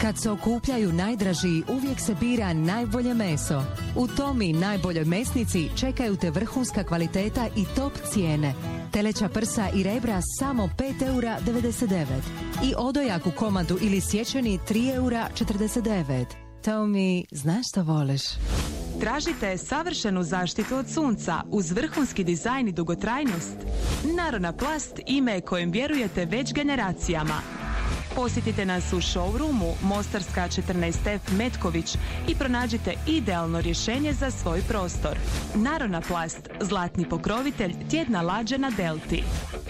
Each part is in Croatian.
Kad se okupljaju najdraži, uvijek se bira najbolje meso. U Tomi najboljoj mesnici čekaju te vrhunska kvaliteta i top cijene. Teleća prsa i rebra samo 5,99 €. I odojak u komadu ili sječeni 3,49 €. Tomi, znaš što voliš? Tražite savršenu zaštitu od sunca uz vrhunski dizajn i dugotrajnost? Narona Plast ime kojem vjerujete već generacijama. Posjetite nas u showroomu Mostarska 14F Metković i pronađite idealno rješenje za svoj prostor. Narona Plast, zlatni pokrovitelj tjedna lađe na Delti.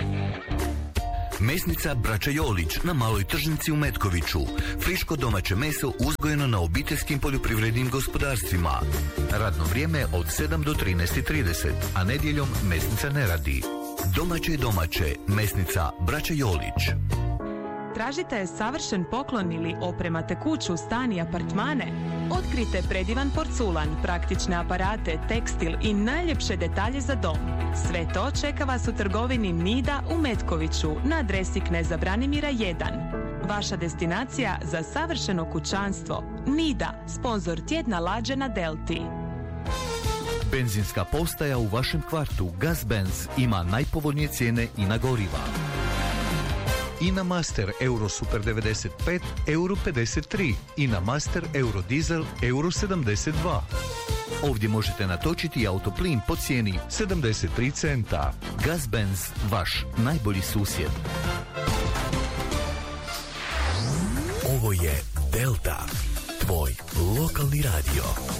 Mesnica Braća Jolić na Maloj tržnici u Metkoviću. Friško domaće meso uzgojeno na obiteljskim poljoprivrednim gospodarstvima. Radno vrijeme od 7 do 13:30, a nedjeljom mesnica ne radi. Domaće, mesnica Braća Jolić. Tražite savršen poklon ili opremate kuću, stan i apartmane? Otkrijte predivan porculan, praktične aparate, tekstil i najljepše detalje za dom. Sve to čeka vas u trgovini Nida u Metkoviću na adresi Kneza Branimira 1. Vaša destinacija za savršeno kućanstvo. Nida, sponzor tjedna lađe na Delti. Benzinska postaja u vašem kvartu Gazbenz ima najpovoljnije cijene i na goriva. INA Master Euro Super 95 euro 53, INA Master Euro Diesel euro 72. Ovdje možete natočiti autoplin po cijeni 73 centa. Gazbenz, vaš najbolji susjed. Ovo je Delta, tvoj lokalni radio.